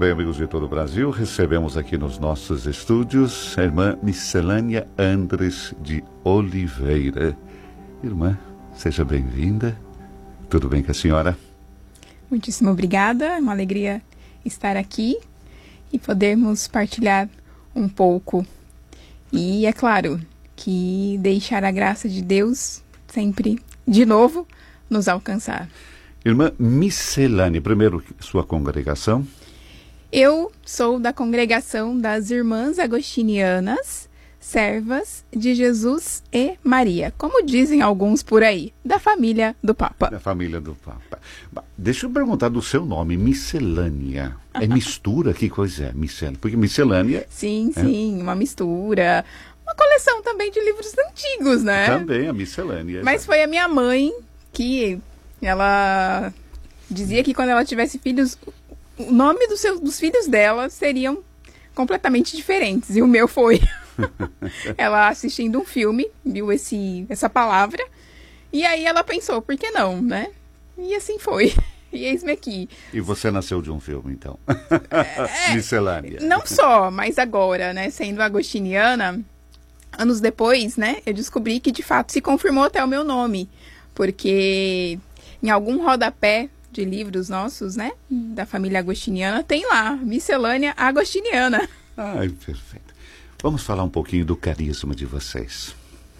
Bem, amigos de todo o Brasil, recebemos aqui nos nossos estúdios a irmã Miscelânea Andres de Oliveira. Irmã, seja bem-vinda. Tudo bem com a senhora? Muitíssimo obrigada, é uma alegria estar aqui e podermos partilhar um pouco. E é claro que deixar a graça de Deus sempre, de novo, nos alcançar. Irmã Miscelânea, primeiro, sua congregação? Eu sou da congregação das Irmãs Agostinianas, Servas de Jesus e Maria, como dizem alguns por aí, da família do Papa. Da família do Papa. Deixa eu perguntar do seu nome, Miscelânea. É mistura? Que coisa é? Miscelânea? Porque miscelânea... Sim, uma mistura. Uma coleção também de livros antigos, né? Também, a miscelânea. Mas foi a minha mãe que ela dizia que quando ela tivesse filhos, o nome dos filhos dela seriam completamente diferentes. E o meu foi. Ela assistindo um filme, viu essa palavra, e aí ela pensou, por que não, né? E assim foi. E eis-me aqui. E você nasceu de um filme, então? Miscelânea. Não só, mas agora, né, sendo agostiniana, anos depois, né, eu descobri que de fato se confirmou até o meu nome, porque em algum rodapé de livros nossos, né, da família agostiniana, tem lá, Miscelânea Agostiniana. Ai, perfeito. Vamos falar um pouquinho do carisma de vocês.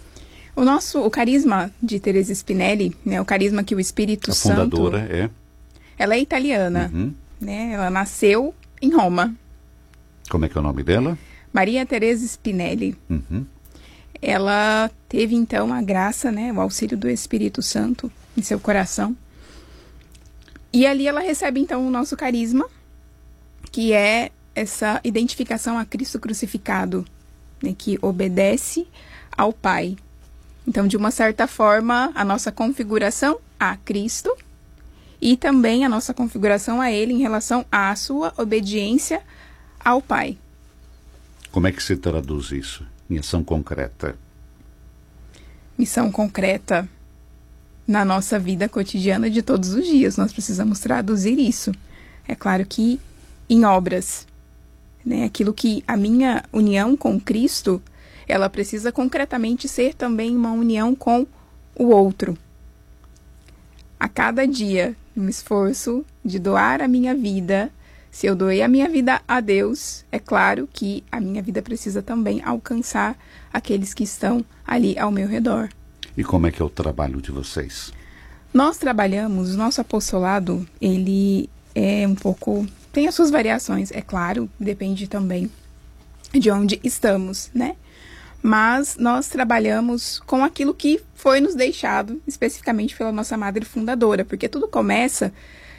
O carisma de Teresa Spinelli, né, o carisma que o Espírito Santo... A fundadora é? Ela é italiana, né, ela nasceu em Roma. Como é que é o nome dela? Maria Teresa Spinelli. Ela teve, então, a graça, né, o auxílio do Espírito Santo em seu coração. E ali ela recebe, então, o nosso carisma, que é essa identificação a Cristo crucificado, né, que obedece ao Pai. Então, de uma certa forma, a nossa configuração a Cristo e também a nossa configuração a Ele em relação à sua obediência ao Pai. Como é que se traduz isso em ação concreta? Missão concreta na nossa vida cotidiana de todos os dias. Nós precisamos traduzir isso. É claro que em obras, né? Aquilo que a minha união com Cristo, ela precisa concretamente ser também uma união com o outro. A cada dia, um esforço de doar a minha vida. Se eu doei a minha vida a Deus, é claro que a minha vida precisa também alcançar aqueles que estão ali ao meu redor. E como é que é o trabalho de vocês? Nós trabalhamos, o nosso apostolado, ele é um pouco... Tem as suas variações, é claro, depende também de onde estamos, né? Mas nós trabalhamos com aquilo que foi nos deixado especificamente pela nossa madre fundadora, porque tudo começa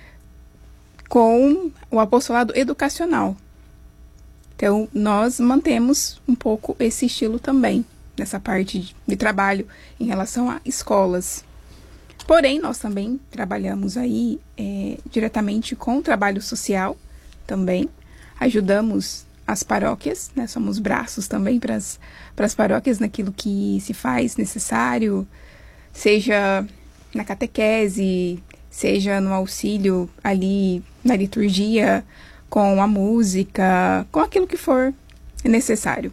com o apostolado educacional. Então, nós mantemos um pouco esse estilo também, nessa parte de trabalho em relação a escolas. Porém, nós também trabalhamos aí diretamente com o trabalho social também. Ajudamos as paróquias, né? Somos braços também para as paróquias naquilo que se faz necessário, seja na catequese, seja no auxílio ali na liturgia, com a música, com aquilo que for necessário.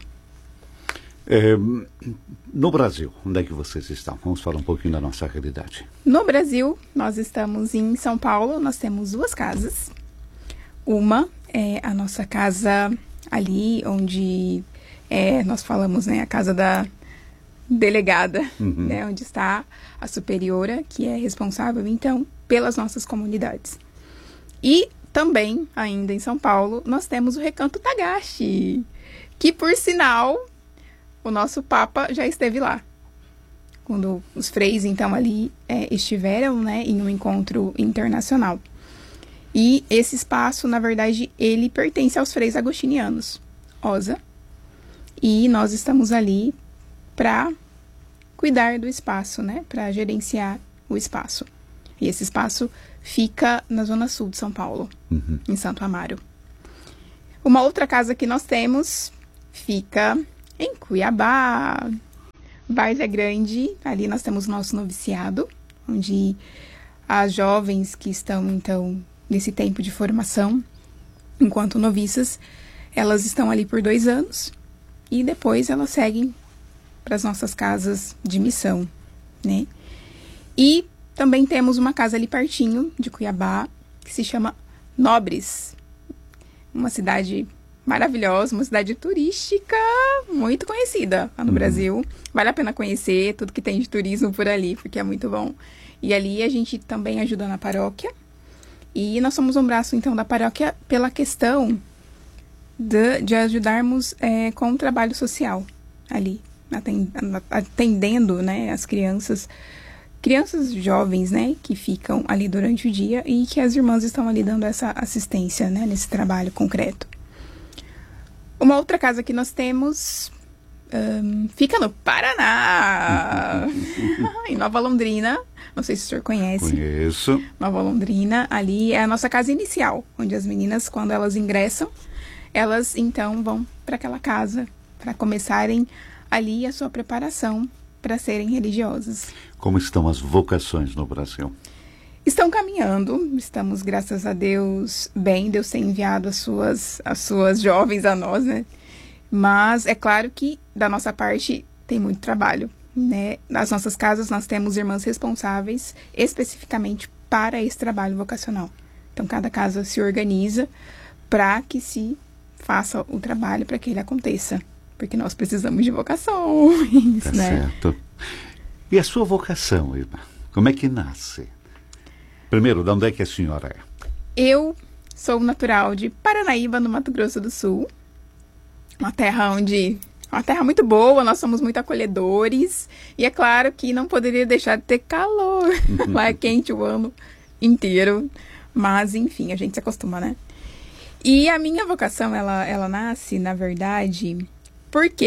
No Brasil, onde é que vocês estão? Vamos falar um pouquinho da nossa realidade. No Brasil, nós estamos em São Paulo, nós temos 2 casas. Uma é a nossa casa ali onde nós falamos, né, a casa da delegada, né, onde está a superiora, que é responsável, então, pelas nossas comunidades. E também, ainda em São Paulo, nós temos o Recanto Tagashi, que, por sinal, o nosso Papa já esteve lá. Quando os freis, então, ali estiveram, né, em um encontro internacional. E esse espaço, na verdade, ele pertence aos freis agostinianos, OSA. E nós estamos ali para cuidar do espaço, né, para gerenciar o espaço. E esse espaço fica na zona sul de São Paulo, em Santo Amaro. Uma outra casa que nós temos fica em Cuiabá, Várzea Grande. Ali nós temos o nosso noviciado, onde as jovens que estão, então, nesse tempo de formação, enquanto noviças, elas estão ali por 2 anos e depois elas seguem para as nossas casas de missão, né? E também temos uma casa ali pertinho de Cuiabá, que se chama Nobres. Uma cidade maravilhosa, uma cidade turística muito conhecida lá no Brasil. Vale a pena conhecer tudo que tem de turismo por ali, porque é muito bom. E ali a gente também ajuda na paróquia. E nós somos um braço, então, da paróquia pela questão de ajudarmos com o trabalho social ali, atendendo, né, as crianças jovens, né, que ficam ali durante o dia e que as irmãs estão ali dando essa assistência, né, nesse trabalho concreto. Uma outra casa que nós temos fica no Paraná, em Nova Londrina. Não sei se o senhor conhece. Conheço. Nova Londrina, ali é a nossa casa inicial, onde as meninas, quando elas ingressam, elas então vão para aquela casa para começarem ali a sua preparação para serem religiosas. Como estão as vocações no Brasil? Estão caminhando, estamos, graças a Deus, bem. Deus tem enviado as suas jovens a nós, né? Mas é claro que da nossa parte tem muito trabalho, né? Nas nossas casas nós temos irmãs responsáveis especificamente para esse trabalho vocacional. Então cada casa se organiza para que se faça o trabalho, para que ele aconteça. Porque nós precisamos de vocações, tá, né? Certo. E a sua vocação, irmã? Como é que nasce? Primeiro, de onde é que a senhora é? Eu sou natural de Paranaíba, no Mato Grosso do Sul. Uma terra muito boa, nós somos muito acolhedores. E é claro que não poderia deixar de ter calor. Lá é quente o ano inteiro. Mas, enfim, a gente se acostuma, né? E a minha vocação, ela nasce, na verdade, porque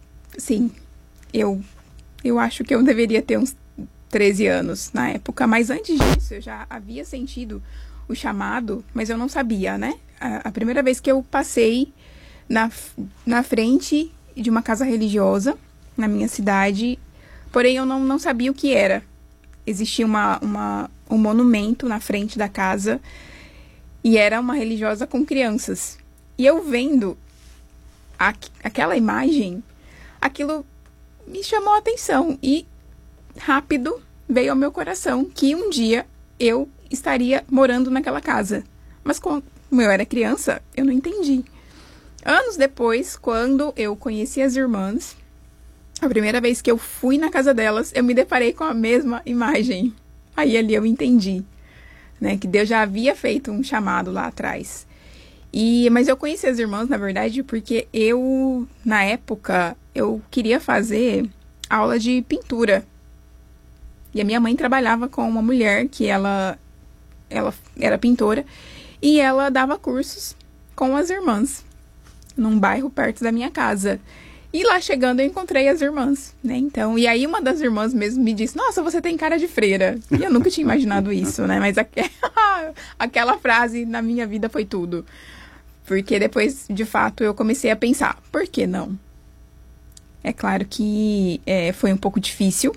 eu acho que eu deveria ter uns 13 anos na época. Mas antes disso, eu já havia sentido o chamado, mas eu não sabia, né? A primeira vez que eu passei na frente de uma casa religiosa na minha cidade, porém eu não sabia o que era. Existia um monumento na frente da casa e era uma religiosa com crianças. E eu vendo aquela imagem, aquilo me chamou a atenção e rápido veio ao meu coração que um dia eu estaria morando naquela casa. Mas como eu era criança, eu não entendi. Anos depois, quando eu conheci as irmãs, a primeira vez que eu fui na casa delas, eu me deparei com a mesma imagem. Aí ali eu entendi, né, que Deus já havia feito um chamado lá atrás. Mas eu conheci as irmãs, na verdade, porque na época, eu queria fazer aula de pintura. E a minha mãe trabalhava com uma mulher que ela era pintora e ela dava cursos com as irmãs num bairro perto da minha casa. E lá chegando eu encontrei as irmãs, né? Então, e aí uma das irmãs mesmo me disse: "Nossa, você tem cara de freira". E eu nunca tinha imaginado isso, né? Mas aquela frase na minha vida foi tudo. Porque depois, de fato, eu comecei a pensar, por que não? É claro que foi um pouco difícil,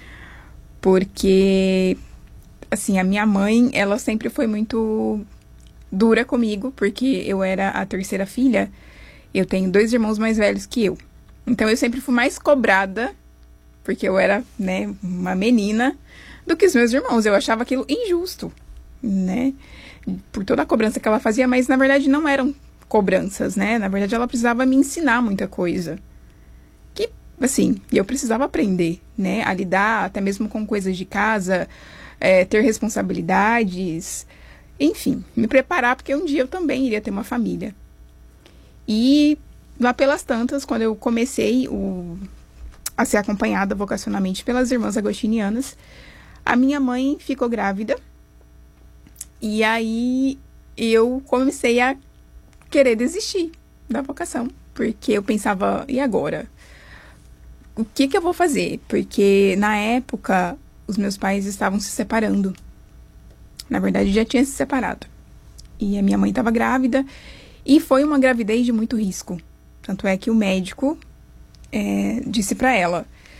porque, assim, a minha mãe, ela sempre foi muito dura comigo, porque eu era a terceira filha. Eu tenho 2 irmãos mais velhos que eu. Então, eu sempre fui mais cobrada, porque eu era, né, uma menina, do que os meus irmãos. Eu achava aquilo injusto, né? Por toda a cobrança que ela fazia, mas, na verdade, não eram cobranças, né? Na verdade, ela precisava me ensinar muita coisa. Que, assim, eu precisava aprender, né? A lidar até mesmo com coisas de casa, ter responsabilidades, enfim, me preparar, porque um dia eu também iria ter uma família. E lá pelas tantas, quando eu comecei a ser acompanhada vocacionalmente pelas irmãs agostinianas, a minha mãe ficou grávida. E aí eu comecei a querer desistir da vocação, porque eu pensava, e agora? O que eu vou fazer? Porque na época os meus pais estavam se separando. Na verdade, já tinha se separado. E a minha mãe estava grávida. E foi uma gravidez de muito risco. Tanto é que o médico disse para ela: